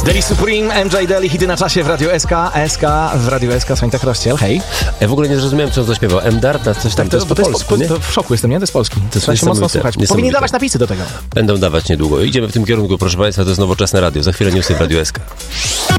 Deli Supreme, MJ Deli, hity na czasie w Radio SK. W Radio SK, Sonitek Rozciel, hej. Ja w ogóle nie zrozumiałem, co on zaśpiewał. Darda, coś tam, to jest po polsku, nie? To w szoku jestem, nie? To jest polski. To jest trzeba się mocno słuchać. Powinni dawać napisy do tego. Będą dawać niedługo. Idziemy w tym kierunku, proszę Państwa, to jest nowoczesne radio. Za chwilę newsy w Radio SK.